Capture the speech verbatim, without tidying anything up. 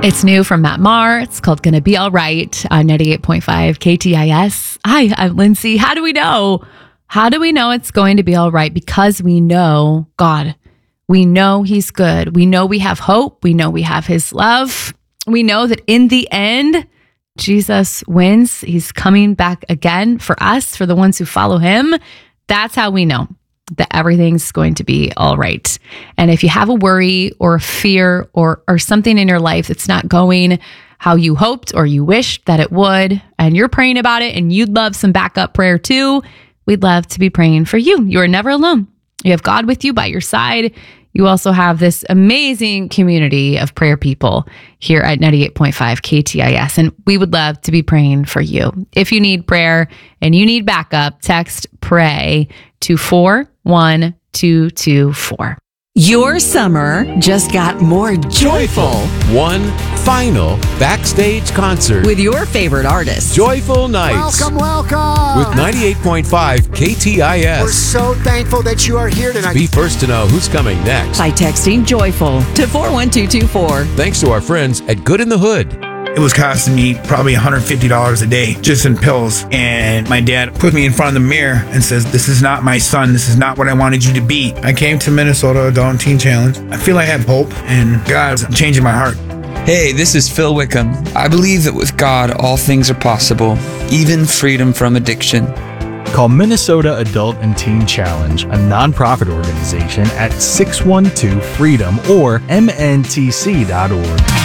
It's new from Matt Maher. It's called Gonna Be All Right on ninety-eight point five K T I S. Hi, I'm Lindsay. How do we know? How do we know it's going to be all right? Because we know God. We know He's good. We know we have hope. We know we have His love. We know that in the end, Jesus wins. He's coming back again for us, for the ones who follow Him. That's how we know that everything's going to be all right. And if you have a worry or a fear or or something in your life that's not going how you hoped or you wished that it would, and you're praying about it and you'd love some backup prayer too, we'd love to be praying for you. You are never alone. You have God with you by your side. You also have this amazing community of prayer people here at ninety-eight point five K T I S, and we would love to be praying for you. If you need prayer and you need backup, text PRAY to four one two two four. Your summer just got more joyful. One final backstage concert with your favorite artists. Joyful Nights. Welcome, welcome. With ninety-eight point five K T I S. We're so thankful that you are here tonight. Be first to know who's coming next by texting joyful to four one two two four. Thanks to our friends at Good in the Hood. It was costing me probably one hundred fifty dollars a day just in pills. And my dad put me in front of the mirror and says, "This is not my son. This is not what I wanted you to be." I came to Minnesota Adult and Teen Challenge. I feel I have hope, and God's changing my heart. Hey, this is Phil Wickham. I believe that with God, all things are possible, even freedom from addiction. Call Minnesota Adult and Teen Challenge, a nonprofit organization, at six one two freedom or M N T C dot org.